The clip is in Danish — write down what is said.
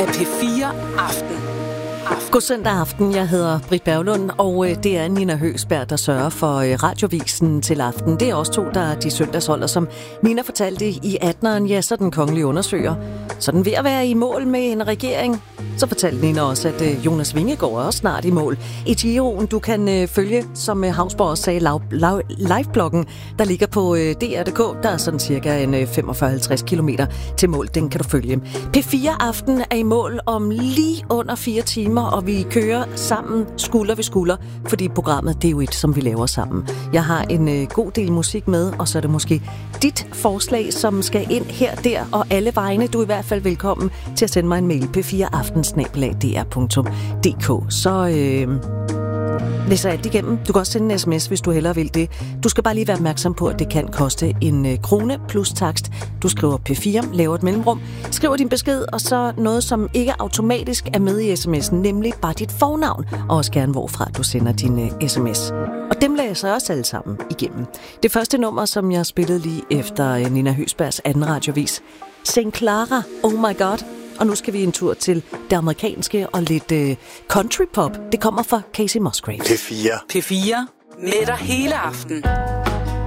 af P4 Aften. God søndag aften, jeg hedder Britt Berglund, og det er Nina Høgsberg, der sørger for radiovisen til aften. Det er også to, der er de søndagsholder, som Nina fortalte i 18'eren, ja, så den kongelige undersøger. Så den ved at være i mål med en regering. Så fortalte Nina også, at Jonas Vingegaard er også snart i mål. I Giroen, du kan følge, som Havsborg også sagde, livebloggen, der ligger på DR.dk. Der er sådan cirka en 45-50 kilometer til mål. Den kan du følge. P4 Aften er i mål om lige under 4 timer, og vi kører sammen skulder ved skulder, fordi programmet, det er jo et, som vi laver sammen. Jeg har en god del musik med, og så er det måske dit forslag, som skal ind her, der og alle vegne. Du er i hvert fald velkommen til at sende mig en mail p4aften@dr.dk. Så læser alt igennem. Du kan også sende en sms, hvis du hellere vil det. Du skal bare lige være opmærksom på, at det kan koste en krone plus takst. Du skriver P4, laver et mellemrum, skriver din besked, og så noget, som ikke automatisk er med i sms'en, nemlig bare dit fornavn, og også gerne hvorfra du sender din sms. Og dem læser jeg også alle sammen igennem. Det første nummer, som jeg spillede lige efter Nina Høgsbergs anden radiovis, St. Clara, Oh My God. Og nu skal vi en tur til det amerikanske og lidt country pop. Det kommer fra Casey Musgraves. P4 med dig hele aften